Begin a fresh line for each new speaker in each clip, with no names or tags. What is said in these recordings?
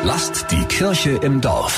Lasst die Kirche im Dorf.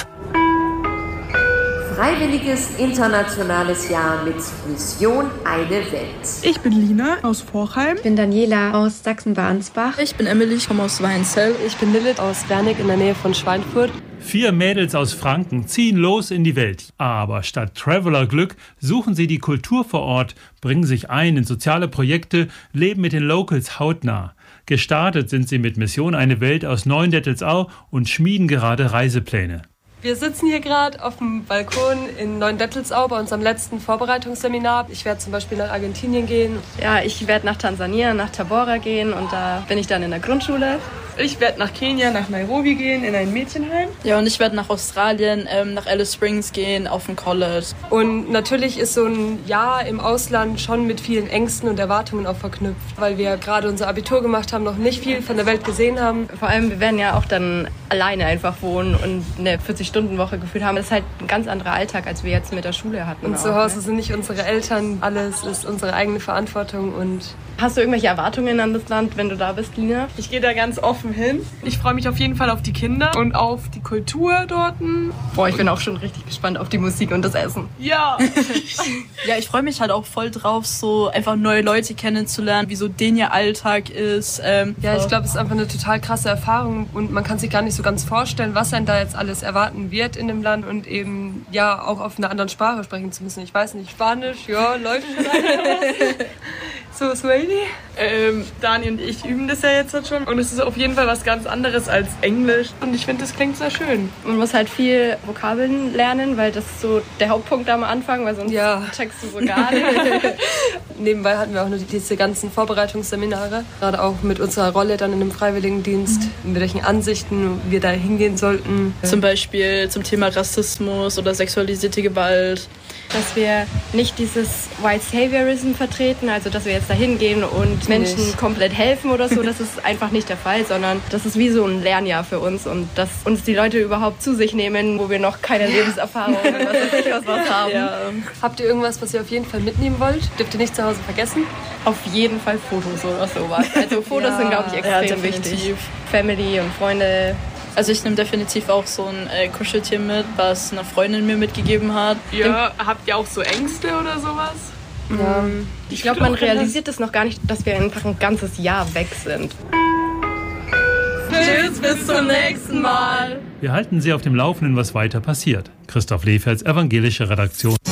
Freiwilliges internationales Jahr mit Mission Eine Welt.
Ich bin Lina aus Vorheim.
Ich bin Daniela aus Sachsen-Bahnsbach.
Ich bin Emily, ich komme aus Weinzell.
Ich bin Lilith aus Wernig in der Nähe von Schweinfurt.
4 Mädels aus Franken ziehen los in die Welt. Aber statt Traveler-Glück suchen sie die Kultur vor Ort, bringen sich ein in soziale Projekte, leben mit den Locals hautnah. Gestartet sind sie mit Mission Eine Welt aus Neuendettelsau und schmieden gerade Reisepläne.
Wir sitzen hier gerade auf dem Balkon in Neuendettelsau bei unserem letzten Vorbereitungsseminar. Ich werde zum Beispiel nach Argentinien gehen.
Ja, ich werde nach Tansania, nach Tabora gehen und da bin ich dann in der Grundschule.
Ich werde nach Kenia, nach Nairobi gehen, in ein Mädchenheim.
Ja, und ich werde nach Australien, nach Alice Springs gehen, auf ein College.
Und natürlich ist so ein Jahr im Ausland schon mit vielen Ängsten und Erwartungen auch verknüpft, weil wir gerade unser Abitur gemacht haben, noch nicht viel von der Welt gesehen haben.
Vor allem, wir werden ja auch dann alleine einfach wohnen und eine 40-Stunden-Woche gefühlt haben. Das ist halt ein ganz anderer Alltag, als wir jetzt mit der Schule hatten.
Und zu Hause sind nicht unsere Eltern, alles ist unsere eigene Verantwortung. Und
hast du irgendwelche Erwartungen an das Land, wenn du da bist, Lina?
Ich gehe da ganz offen hin. Ich freue mich auf jeden Fall auf die Kinder und auf die Kultur dort.
Boah, ich bin auch schon richtig gespannt auf die Musik und das Essen.
Ja!
Ja, ich freue mich halt auch voll drauf, so einfach neue Leute kennenzulernen, wie so denen ihr Alltag ist.
Ja, ich glaube, es ist einfach eine total krasse Erfahrung und man kann sich gar nicht so ganz vorstellen, was einen da jetzt alles erwarten wird in dem Land und eben ja auch auf einer anderen Sprache sprechen zu müssen. Ich weiß nicht, Spanisch, ja, läuft schon. So, Swahili?
Dani und ich üben das ja jetzt schon und es ist auf jeden Fall was ganz anderes als Englisch und ich finde, das klingt sehr schön.
Man muss halt viel Vokabeln lernen, weil das ist so der Hauptpunkt am Anfang, weil sonst checkst du so gar nicht.
Nebenbei hatten wir auch noch diese ganzen Vorbereitungsseminare, gerade auch mit unserer Rolle dann in dem Freiwilligendienst, mit welchen Ansichten wir da hingehen sollten.
Zum Beispiel zum Thema Rassismus oder sexualisierte Gewalt.
Dass wir nicht dieses White Saviorism vertreten, also dass wir jetzt da hingehen und Menschen komplett helfen oder so, das ist einfach nicht der Fall, sondern das ist wie so ein Lernjahr für uns und dass uns die Leute überhaupt zu sich nehmen, wo wir noch keine Lebenserfahrung oder was haben.
Ja. Habt ihr irgendwas, was ihr auf jeden Fall mitnehmen wollt? Dürft ihr nicht zu Hause vergessen?
Auf jeden Fall Fotos oder sowas. Also Fotos sind, glaube ich, extrem wichtig. Family und Freunde.
Also ich nehme definitiv auch so ein Kuscheltier mit, was eine Freundin mir mitgegeben hat.
Ja, habt ihr auch so Ängste oder sowas?
Ja. Ich glaube, man realisiert es noch gar nicht, dass wir einfach ein ganzes Jahr weg sind.
Tschüss, bis zum nächsten Mal.
Wir halten Sie auf dem Laufenden, was weiter passiert. Christoph Leferts, evangelische Redaktion.